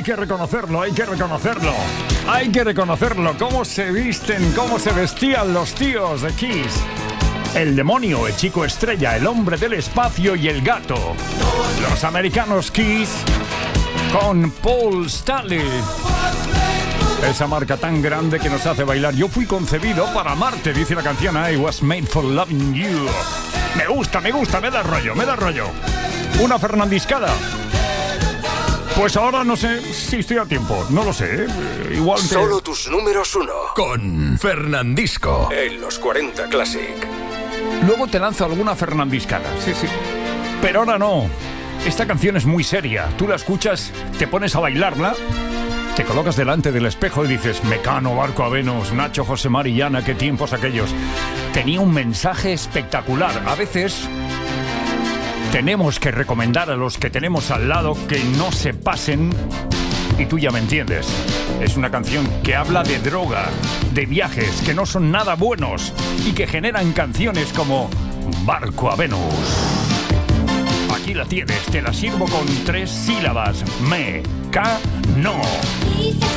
hay que reconocerlo, hay que reconocerlo. Hay que reconocerlo, cómo se visten, cómo se vestían los tíos de Kiss. El demonio, el chico estrella, el hombre del espacio y el gato. Los americanos Kiss con Paul Stanley. Esa marca tan grande que nos hace bailar. Yo fui concebido para amarte, dice la canción I was made for loving you. Me gusta, me da rollo. Una fernandiscada. Pues ahora no sé si estoy a tiempo, no lo sé. Igual te... Solo tus números 1 con Fernandisco en los 40 Classic. Luego te lanzo alguna fernandiscada, sí. Pero ahora no. Esta canción es muy seria. Tú la escuchas, te pones a bailarla, te colocas delante del espejo y dices: Mecano, Barco a Venus, Nacho, Josemar y Ana, qué tiempos aquellos. Tenía un mensaje espectacular. A veces tenemos que recomendar a los que tenemos al lado que no se pasen, y tú ya me entiendes. Es una canción que habla de droga, de viajes que no son nada buenos y que generan canciones como Barco a Venus. Aquí la tienes, te la sirvo con 3 sílabas. Mecano.